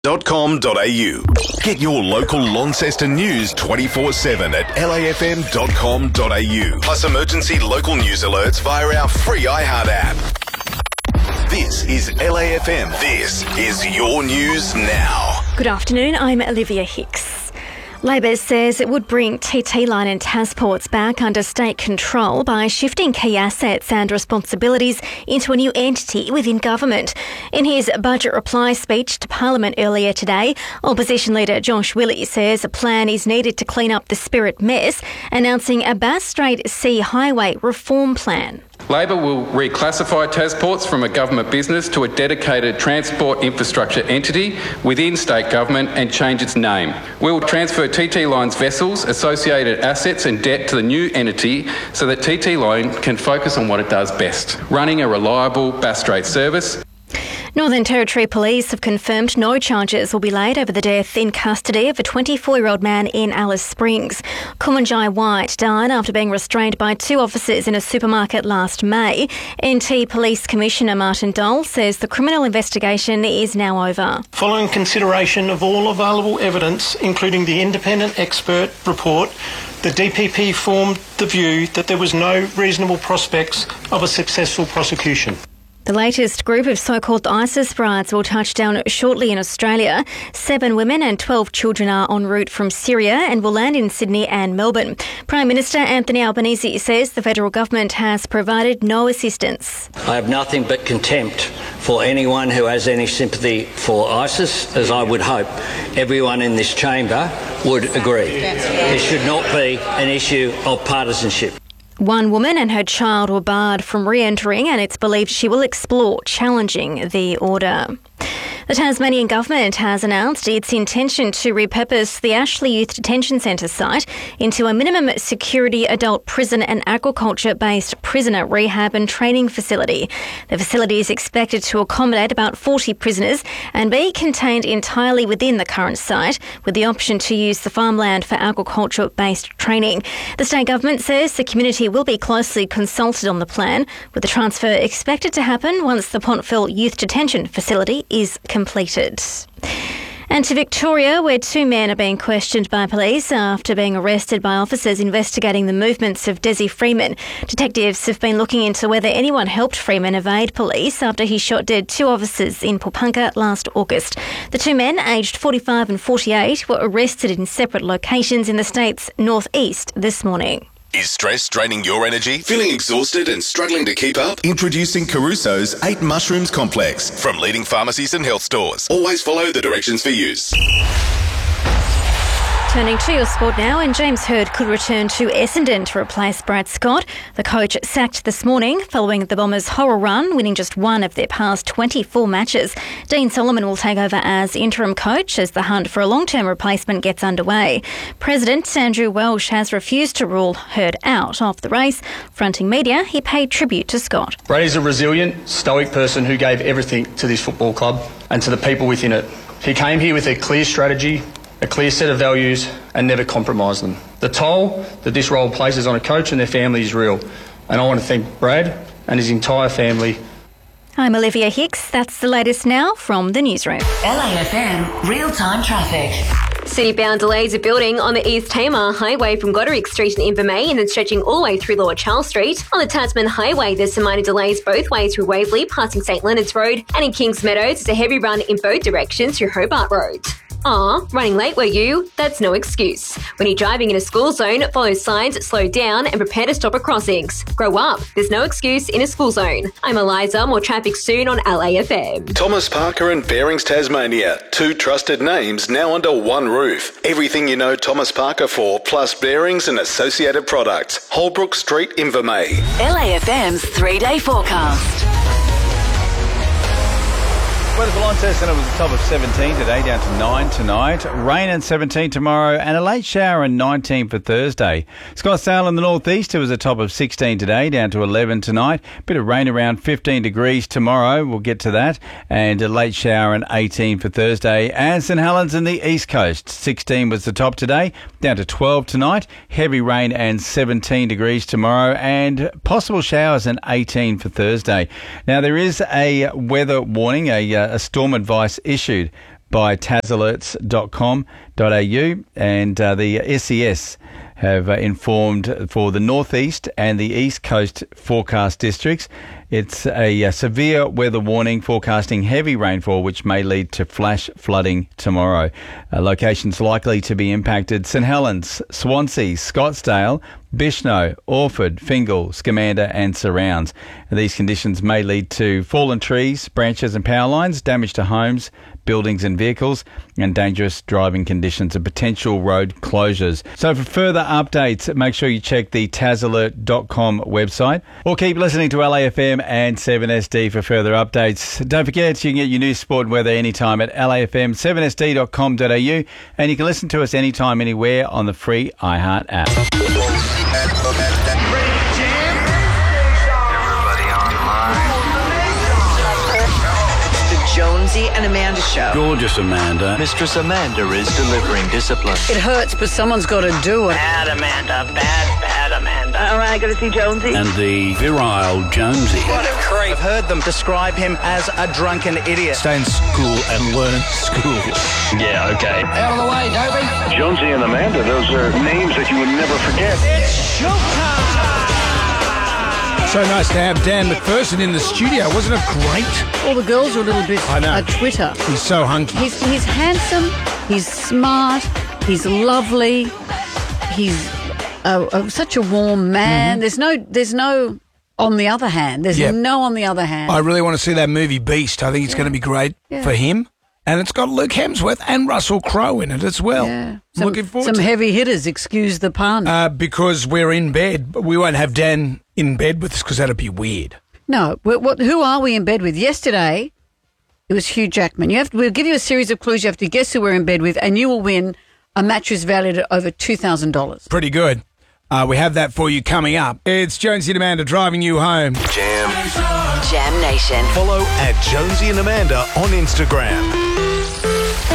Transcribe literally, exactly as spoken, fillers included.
dot com dot a u. Get your local Launceston news twenty-four seven at L A F M dot com dot a u. Plus emergency local news alerts via our free iHeart app. This is L A F M. This is your news now. Good afternoon, I'm Olivia Hicks. Labor says it would bring T T Line and Tasports back under state control by shifting key assets and responsibilities into a new entity within government. In his budget reply speech to Parliament earlier today, Opposition Leader Josh Willey says a plan is needed to clean up the Spirit mess, announcing a Bass Strait Sea Highway reform plan. Labor will reclassify Tasports from a government business to a dedicated transport infrastructure entity within state government and change its name. We will transfer T T Line's vessels, associated assets and debt to the new entity so that T T Line can focus on what it does best, running a reliable Bass Strait service. Northern Territory Police have confirmed no charges will be laid over the death in custody of a twenty-four-year-old man in Alice Springs. Kumanjai White died after being restrained by two officers in a supermarket last May. N T Police Commissioner Martin Dole says the criminal investigation is now over. Following consideration of all available evidence, including the independent expert report, the D P P formed the view that there was no reasonable prospects of a successful prosecution. The latest group of so-called ISIS brides will touch down shortly in Australia. Seven women and twelve children are en route from Syria and will land in Sydney and Melbourne. Prime Minister Anthony Albanese says the federal government has provided no assistance. I have nothing but contempt for anyone who has any sympathy for ISIS, as I would hope everyone in this chamber would agree. This should not be an issue of partisanship. One woman and her child were barred from re-entering, and it's believed she will explore challenging the order. The Tasmanian Government has announced its intention to repurpose the Ashley Youth Detention Centre site into a minimum security adult prison and agriculture-based prisoner rehab and training facility. The facility is expected to accommodate about forty prisoners and be contained entirely within the current site, with the option to use the farmland for agriculture-based training. The state government says the community will be closely consulted on the plan, with the transfer expected to happen once the Pontville Youth Detention Facility is completed. And to Victoria, where two men are being questioned by police after being arrested by officers investigating the movements of Desi Freeman. Detectives have been looking into whether anyone helped Freeman evade police after he shot dead two officers in Popunka last August. The two men, aged forty-five and forty-eight, were arrested in separate locations in the state's northeast this morning. Is stress draining your energy? Feeling exhausted and struggling to keep up? Introducing Caruso's eight Mushrooms Complex from leading pharmacies and health stores. Always follow the directions for use. Turning to your sport now, and James Hird could return to Essendon to replace Brad Scott. The coach sacked this morning following the Bombers' horror run, winning just one of their past twenty-four matches. Dean Solomon will take over as interim coach as the hunt for a long-term replacement gets underway. President Andrew Welsh has refused to rule Hird out of the race. Fronting media, he paid tribute to Scott. Brady's a resilient, stoic person who gave everything to this football club and to the people within it. He came here with a clear strategy, a clear set of values, and never compromised them. The toll that this role places on a coach and their family is real, and I want to thank Brad and his entire family. I'm Olivia Hicks. That's the latest now from the newsroom. L A F M real-time traffic. City-bound delays are building on the East Tamar Highway from Goderic Street in Invermay and then stretching all the way through Lord Charles Street. On the Tasman Highway, there's some minor delays both ways through Waverley, passing St Leonard's Road, and in Kings Meadows, it's a heavy run in both directions through Hobart Road. Ah, running late were you? That's no excuse. When you're driving in a school zone, follow signs, slow down and prepare to stop at crossings. Grow up. There's no excuse in a school zone. I'm Eliza. More traffic soon on L A F M. Thomas Parker and Bearings Tasmania. Two trusted names now under one roof. Everything you know Thomas Parker for, plus bearings and associated products. Holbrook Street, Invermay. L A F M's three-day forecast. Weather for Launceston, it was a top of seventeen today, down to nine tonight. Rain and seventeen tomorrow, and a late shower and nineteen for Thursday. Scottsdale in the northeast, it was a top of sixteen today, down to eleven tonight. Bit of rain around fifteen degrees tomorrow, we'll get to that. And a late shower and eighteen for Thursday. And St Helens in the east coast, sixteen was the top today, down to twelve tonight. Heavy rain and seventeen degrees tomorrow, and possible showers and eighteen for Thursday. Now, there is a weather warning, a, a storm advice issued by tas alerts dot com dot a u, and uh, the S E S have uh, informed for the northeast and the east coast forecast districts. It's a, a severe weather warning forecasting heavy rainfall, which may lead to flash flooding tomorrow. Uh, locations likely to be impacted: St Helens, Swansea, Scottsdale, Bishno, Orford, Fingal, Scamander and surrounds. And these conditions may lead to fallen trees, branches and power lines, damage to homes, buildings and vehicles, and dangerous driving conditions and potential road closures. So for further updates, make sure you check the tas alert dot com website, or keep listening to L A F M and seven S D for further updates. Don't forget, you can get your news, sport and weather anytime at L A F M seven S D dot com dot a u, and you can listen to us anytime, anywhere on the free iHeart app. Jonesy and Amanda Show. Gorgeous Amanda. Mistress Amanda is delivering discipline. It hurts, but someone's got to do it. Bad Amanda. Bad, bad Amanda. All right, I got to see Jonesy. And the virile Jonesy. What a creep. I've heard them describe him as a drunken idiot. Stay in school and learn school. Yeah, okay. Out of the way, Dobie. Jonesy and Amanda, those are names that you would never forget. It's showtime. So nice to have Dan McPherson in the studio. Wasn't it great? All the girls are a little bit I know. uh, Twitter. He's so hunky. He's, he's handsome, he's smart, he's lovely, he's uh, uh, such a warm man. Mm-hmm. There's no, there's no on the other hand. There's yep. no on the other hand. I really want to see that movie Beast. I think it's yeah. going to be great yeah. for him. And it's got Luke Hemsworth and Russell Crowe in it as well. Yeah. Some, Looking forward some to heavy hitters, excuse the pun. Uh, because we're in bed. But we won't have Dan in bed with us because that'd be weird. No. What, what, who are we in bed with? Yesterday, it was Hugh Jackman. You have to, we'll give you a series of clues. You have to guess who we're in bed with, and you will win a mattress valued at over two thousand dollars. Pretty good. Uh, we have that for you coming up. It's Jonesy and Amanda driving you home. Jam. Jam Nation. Follow at Jonesy and Amanda on Instagram.